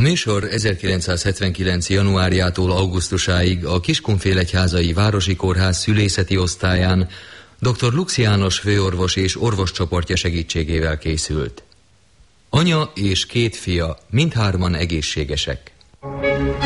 műsor 1979. januárjától augusztusáig a Kiskunfélegyházai Városi Kórház szülészeti osztályán dr. Lux János főorvos és orvoscsoportja segítségével készült. Anya és két fia, mindhárman egészségesek.